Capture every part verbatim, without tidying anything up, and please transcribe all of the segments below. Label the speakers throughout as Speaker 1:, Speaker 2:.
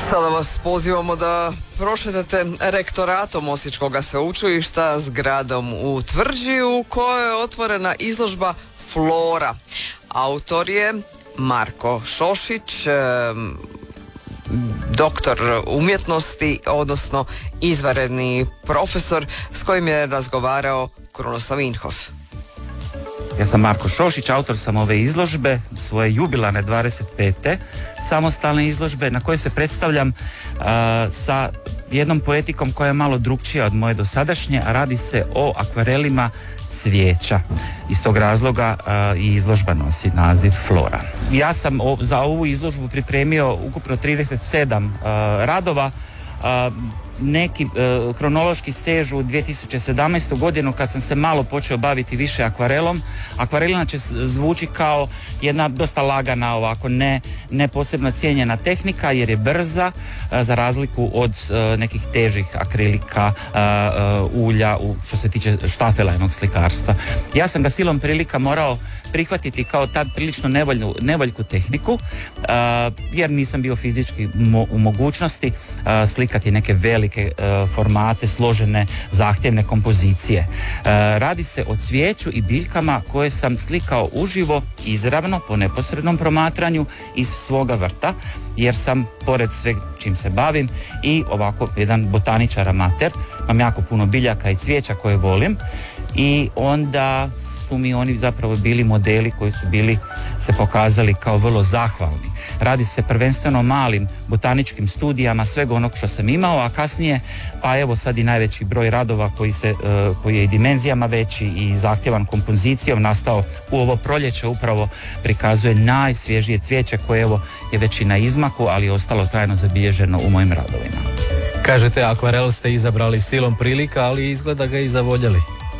Speaker 1: Sada vas pozivamo da prošetate rektoratom Osječkoga sveučilišta, zgradom u Tvrđi u kojoj je otvorena izložba Flora. Autor je Marko Šošić, doktor umjetnosti, odnosno izvanredni profesor s kojim je razgovarao Krunoslav Inhof.
Speaker 2: Ja sam Marko Šošić, autor sam ove izložbe, svoje jubilarne dvadeset pete samostalne izložbe na kojoj se predstavljam uh, sa jednom poetikom koja je malo drukčija od moje dosadašnje, a radi se o akvarelima cvijeća. Iz tog razloga uh, i izložba nosi naziv Flora. Ja sam o, za ovu izložbu pripremio ukupno trideset sedam uh, radova. Uh, neki uh, kronološki stežu u dvije tisuće sedamnaestu godinu kad sam se malo počeo baviti više akvarelom. Akvarelina će zvuči kao jedna dosta lagana, ovako ne, ne posebno cijenjena tehnika jer je brza, uh, za razliku od uh, nekih težih akrilika, uh, uh, ulja u, što se tiče štafelajnog slikarstva. Ja sam ga silom prilika morao prihvatiti kao tad prilično nevoljnu, nevoljku tehniku, uh, jer nisam bio fizički mo- u mogućnosti uh, slikati neke velike uh, formate, složene, zahtjevne kompozicije. Uh, radi se o cvijeću i biljkama koje sam slikao uživo, izravno, po neposrednom promatranju iz svoga vrta, jer sam, pored sveg čim se bavim, i ovako jedan botaničar amater, imam jako puno biljaka i cvijeća koje volim, i onda su mi oni zapravo bili modeli koji su bili se pokazali kao vrlo zahvalni. Radi se prvenstveno o malim botaničkim studijama svega onog što sam imao, a kasnije pa evo sad i najveći broj radova koji, se, uh, koji je i dimenzijama veći i zahtjevan kompozicijom nastao u ovo proljeće, upravo prikazuje najsvježije cvijeće koje evo je već i na izmaku, ali je ostalo trajno zabilježeno u mojim radovima.
Speaker 3: Kažete, akvarel ste izabrali silom prilika, ali izgleda ga i zavoljeli.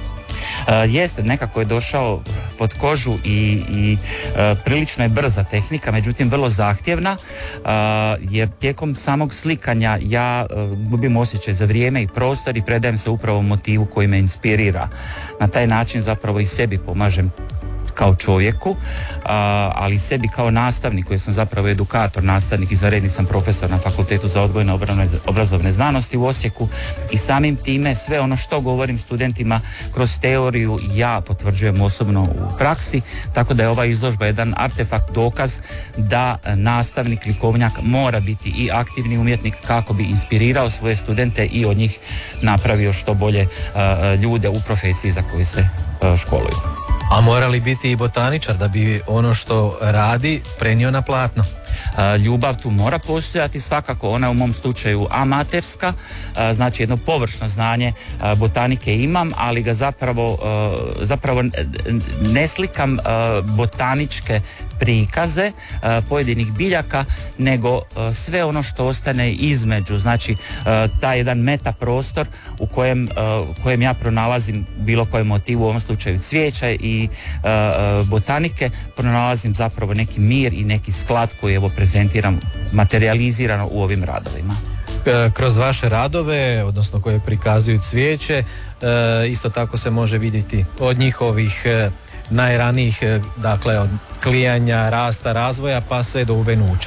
Speaker 2: Uh, jeste, nekako je došao pod kožu i, i uh, prilično je brza tehnika, međutim vrlo zahtjevna, uh, jer tijekom samog slikanja ja uh, gubim osjećaj za vrijeme i prostor i predajem se upravo motivu koji me inspirira. Na taj način zapravo i sebi pomažem kao čovjeku, uh, ali sebi kao nastavnik, koji sam zapravo edukator, nastavnik, izvanredni sam profesor na Fakultetu za odgojne obrazovne znanosti u Osijeku, i samim time sve ono što govorim studentima kroz teoriju ja potvrđujem osobno u praksi, tako da je ova izložba jedan artefakt, dokaz da nastavnik, likovnjak mora biti i aktivni umjetnik kako bi inspirirao svoje studente i od njih napravio što bolje uh, ljude u profesiji za koju se uh, školuju.
Speaker 3: A mora li biti i botaničar da bi ono što radi prenio na platno?
Speaker 2: Ljubav tu mora postojati svakako, ona je u mom slučaju amaterska, znači jedno površno znanje botanike imam, ali ga zapravo, zapravo ne slikam botaničke prikaze pojedinih biljaka, nego sve ono što ostane između, znači taj jedan meta prostor u kojem, kojem ja pronalazim bilo kojem motivu, u ovom slučaju cvijeća i botanike, pronalazim zapravo neki mir i neki sklad koji evo prezentiram materializirano u ovim radovima.
Speaker 3: Kroz vaše radove, odnosno koje prikazuju cvijeće, isto tako se može vidjeti od njihovih najranijih, dakle od klijanja, rasta, razvoja pa sve do uvenuća.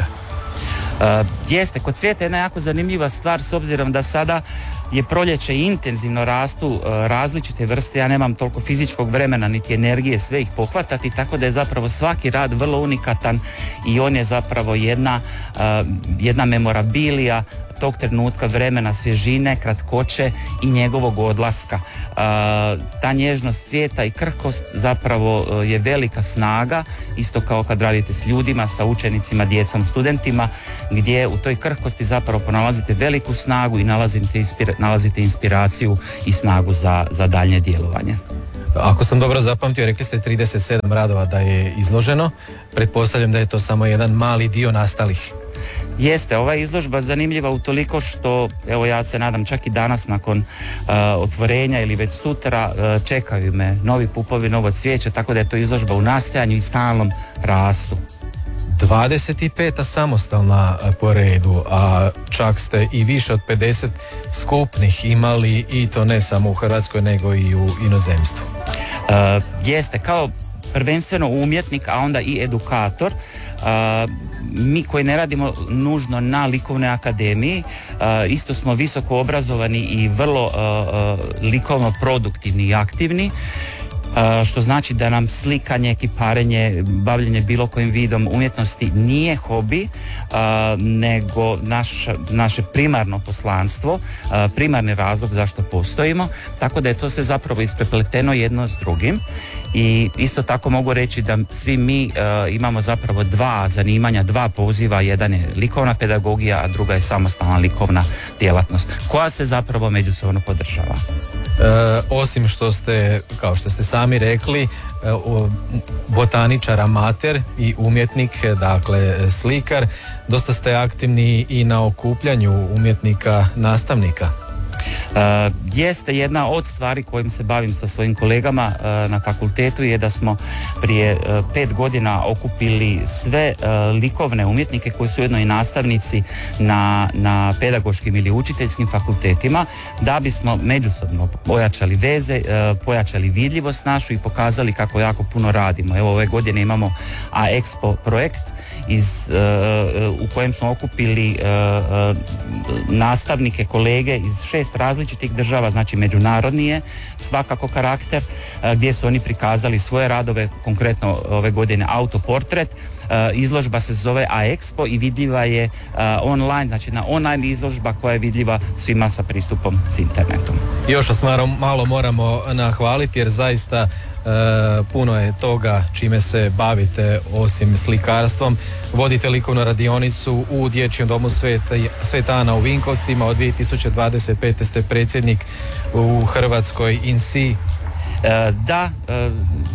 Speaker 2: Uh, jeste, kod cvijeta je jedna jako zanimljiva stvar, s obzirom da sada je proljeće i intenzivno rastu uh, različite vrste, ja nemam toliko fizičkog vremena niti energije sve ih pohvatati, tako da je zapravo svaki rad vrlo unikatan i on je zapravo jedna, uh, jedna memorabilija tog trenutka, vremena, svježine, kratkoće i njegovog odlaska. Uh, ta nježnost cvijeta i krhkost zapravo uh, je velika snaga, isto kao kad radite s ljudima, sa učenicima, djecom, studentima, gdje u toj krhkosti zapravo pronalazite veliku snagu i nalazite, inspira- nalazite inspiraciju i snagu za, za daljnje djelovanje.
Speaker 3: Ako sam dobro zapamtio, rekli ste trideset sedam radova da je izloženo, pretpostavljam da je to samo jedan mali dio nastalih.
Speaker 2: Jeste, ova izložba zanimljiva utoliko što, evo ja se nadam čak i danas nakon uh, otvorenja ili već sutra uh, čekaju me novi pupovi, novo cvijeće, tako da je to izložba u nastajanju i stalnom rastu.
Speaker 3: dvadeset peta samostalna po redu, a čak ste i više od pedeset skupnih imali, i to ne samo u Hrvatskoj nego i u inozemstvu.
Speaker 2: Uh, jeste, kao prvenstveno umjetnik, a onda i edukator. Mi koji ne radimo nužno na likovnoj akademiji, isto smo visoko obrazovani i vrlo likovno produktivni i aktivni, što znači da nam slikanje, kiparenje, bavljenje bilo kojim vidom umjetnosti nije hobi, nego naš, naše primarno poslanstvo, primarni razlog zašto postojimo, tako da je to sve zapravo isprepleteno jedno s drugim. I isto tako mogu reći da svi mi uh, imamo zapravo dva zanimanja, dva poziva, jedan je likovna pedagogija, a druga je samostalna likovna djelatnost, koja se zapravo međusobno podržava.
Speaker 3: E, osim što ste, kao što ste sami rekli, e, botaničar amater i umjetnik, dakle slikar, dosta ste aktivni i na okupljanju umjetnika nastavnika.
Speaker 2: Uh, jeste jedna od stvari kojim se bavim sa svojim kolegama uh, na fakultetu je da smo prije uh, pet godina okupili sve uh, likovne umjetnike koji su ujedno i nastavnici na, na pedagoškim ili učiteljskim fakultetima, da bismo međusobno pojačali veze, uh, pojačali vidljivost našu i pokazali kako jako puno radimo. Evo, ove godine imamo A Expo projekt iz, uh, u kojem smo okupili uh, nastavnike, kolege iz šest različitih država, znači međunarodni je svakako karakter, uh, gdje su oni prikazali svoje radove, konkretno ove godine autoportret. Uh, izložba se zove A Expo i vidljiva je uh, online, znači na online izložba koja je vidljiva svima sa pristupom s internetom.
Speaker 3: Još vas malo moramo nahvaliti jer zaista E, puno je toga čime se bavite osim slikarstvom. Vodite likovnu radionicu u Dječjem domu Sveta, Sveta Ana u Vinkovcima, od dvije tisuće dvadeset pete ste predsjednik u Hrvatskoj I N S I.
Speaker 2: E, da, e,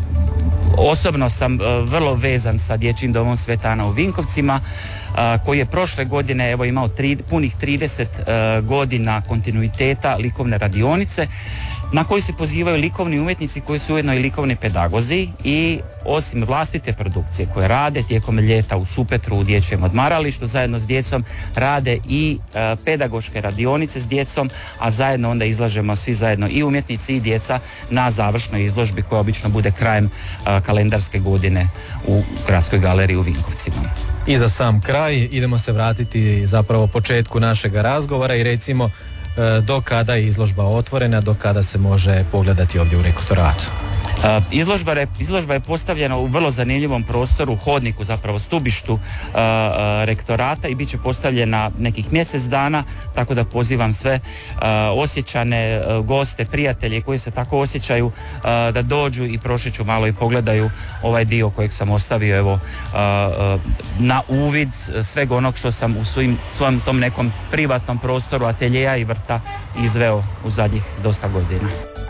Speaker 2: osobno sam e, vrlo vezan sa Dječjim domom Sveta Ana u Vinkovcima, a, koji je prošle godine evo imao tri, punih trideset e, godina kontinuiteta likovne radionice, na koji se pozivaju likovni umjetnici koji su ujedno i likovni pedagozi i osim vlastite produkcije koje rade tijekom ljeta u Supetru u dječjem odmaralištu zajedno s djecom rade i e, pedagoške radionice s djecom, a zajedno onda izlažemo svi zajedno i umjetnici i djeca na završnoj izložbi koja obično bude krajem e, kalendarske godine u Gradskoj galeriji u Vinkovcima.
Speaker 3: I za sam kraj idemo se vratiti zapravo početku našega razgovora i recimo do kada je izložba otvorena, do kada se može pogledati ovdje u rektoratu.
Speaker 2: Uh, izložba, re, izložba je postavljena u vrlo zanimljivom prostoru, hodniku, zapravo stubištu uh, uh, rektorata i bit će postavljena nekih mjesec dana, tako da pozivam sve uh, osjećane uh, goste, prijatelje koji se tako osjećaju uh, da dođu i prošeću malo i pogledaju ovaj dio kojeg sam ostavio evo uh, uh, na uvid svega onog što sam u svojim, svojom tom nekom privatnom prostoru ateljeja i vrta izveo u zadnjih dosta godina.